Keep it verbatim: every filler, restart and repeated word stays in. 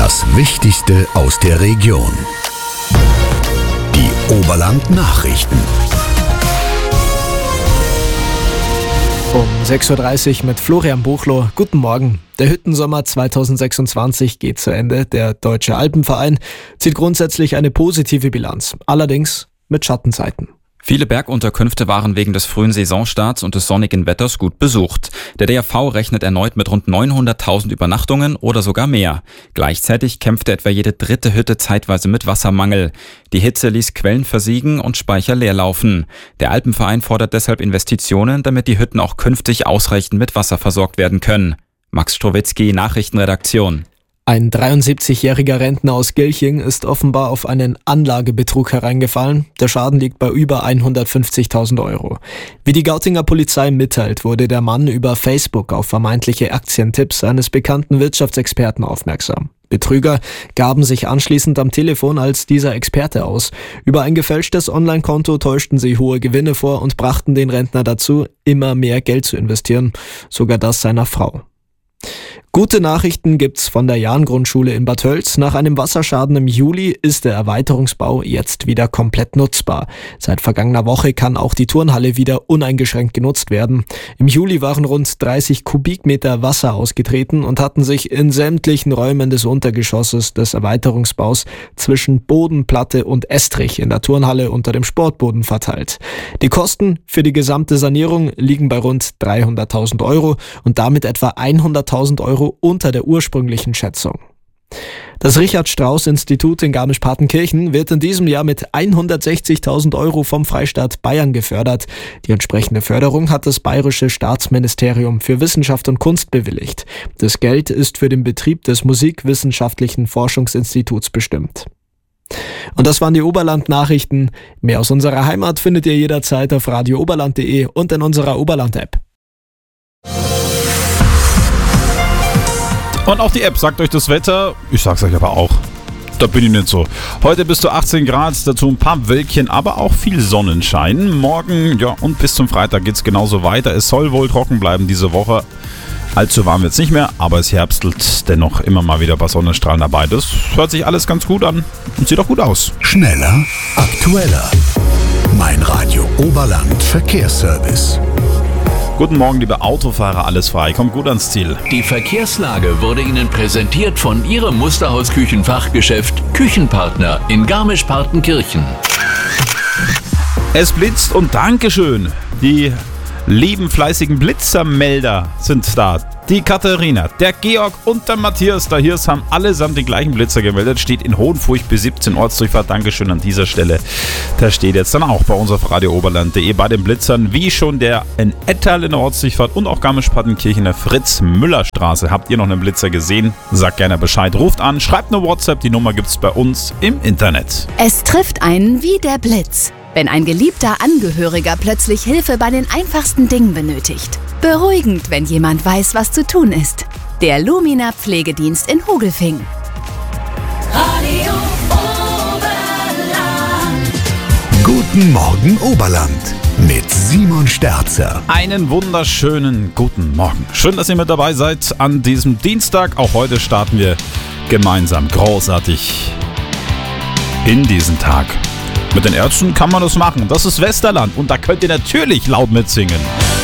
Das Wichtigste aus der Region. Die Oberland-Nachrichten. Um sechs Uhr dreißig mit Florian Buchloh. Guten Morgen. Der Hüttensommer zweitausendsechsundzwanzig geht zu Ende. Der Deutsche Alpenverein zieht grundsätzlich eine positive Bilanz. Allerdings mit Schattenseiten. Viele Bergunterkünfte waren wegen des frühen Saisonstarts und des sonnigen Wetters gut besucht. Der D A V rechnet erneut mit rund neunhunderttausend Übernachtungen oder sogar mehr. Gleichzeitig kämpfte etwa jede dritte Hütte zeitweise mit Wassermangel. Die Hitze ließ Quellen versiegen und Speicher leer laufen. Der Alpenverein fordert deshalb Investitionen, damit die Hütten auch künftig ausreichend mit Wasser versorgt werden können. Max Strowitzki, Nachrichtenredaktion. Ein dreiundsiebzigjähriger Rentner aus Gilching ist offenbar auf einen Anlagebetrug hereingefallen. Der Schaden liegt bei über hundertfünfzigtausend Euro. Wie die Gautinger Polizei mitteilt, wurde der Mann über Facebook auf vermeintliche Aktientipps eines bekannten Wirtschaftsexperten aufmerksam. Betrüger gaben sich anschließend am Telefon als dieser Experte aus. Über ein gefälschtes Online-Konto täuschten sie hohe Gewinne vor und brachten den Rentner dazu, immer mehr Geld zu investieren, sogar das seiner Frau. Gute Nachrichten gibt's von der Jahn-Grundschule in Bad Tölz. Nach einem Wasserschaden im Juli ist der Erweiterungsbau jetzt wieder komplett nutzbar. Seit vergangener Woche kann auch die Turnhalle wieder uneingeschränkt genutzt werden. Im Juli waren rund dreißig Kubikmeter Wasser ausgetreten und hatten sich in sämtlichen Räumen des Untergeschosses des Erweiterungsbaus zwischen Bodenplatte und Estrich in der Turnhalle unter dem Sportboden verteilt. Die Kosten für die gesamte Sanierung liegen bei rund dreihunderttausend Euro und damit etwa hunderttausend Euro unter der ursprünglichen Schätzung. Das Richard-Strauss-Institut in Garmisch-Partenkirchen wird in diesem Jahr mit hundertsechzigtausend Euro vom Freistaat Bayern gefördert. Die entsprechende Förderung hat das Bayerische Staatsministerium für Wissenschaft und Kunst bewilligt. Das Geld ist für den Betrieb des Musikwissenschaftlichen Forschungsinstituts bestimmt. Und das waren die Oberland-Nachrichten. Mehr aus unserer Heimat findet ihr jederzeit auf radio oberland punkt de und in unserer Oberland-App. Und auch die App sagt euch das Wetter, ich sag's euch aber auch, da bin ich nicht so. Heute bis zu achtzehn Grad, dazu ein paar Wölkchen, aber auch viel Sonnenschein. Morgen, ja, und bis zum Freitag geht's genauso weiter. Es soll wohl trocken bleiben diese Woche. Allzu warm wird's nicht mehr, aber es herbstelt dennoch immer mal wieder ein paar Sonnenstrahlen dabei. Das hört sich alles ganz gut an und sieht auch gut aus. Schneller, aktueller. Mein Radio Oberland Verkehrsservice. Guten Morgen, liebe Autofahrer, alles frei, kommt gut ans Ziel. Die Verkehrslage wurde Ihnen präsentiert von Ihrem Musterhaus-Küchenfachgeschäft Küchenpartner in Garmisch-Partenkirchen. Es blitzt und Dankeschön. Die lieben fleißigen Blitzermelder sind da. Die Katharina, der Georg und der Matthias da hier haben allesamt den gleichen Blitzer gemeldet. Steht in Hohenfurcht B siebzehn Ortsdurchfahrt. Dankeschön an dieser Stelle. Der steht jetzt dann auch bei uns auf radio oberland punkt de bei den Blitzern, wie schon der in Ettal in der Ortsdurchfahrt und auch Garmisch-Partenkirchen in der Fritz-Müller-Straße. Habt ihr noch einen Blitzer gesehen? Sagt gerne Bescheid. Ruft an, schreibt eine WhatsApp. Die Nummer gibt's bei uns im Internet. Es trifft einen wie der Blitz, wenn ein geliebter Angehöriger plötzlich Hilfe bei den einfachsten Dingen benötigt. Beruhigend, wenn jemand weiß, was zu tun ist. Der Lumina Pflegedienst in Hogelfing. Radio Oberland. Guten Morgen Oberland mit Simon Sterzer. Einen wunderschönen guten Morgen. Schön, dass ihr mit dabei seid an diesem Dienstag. Auch heute starten wir gemeinsam großartig in diesen Tag. Mit den Ärzten kann man das machen. Das ist Westerland und da könnt ihr natürlich laut mitsingen.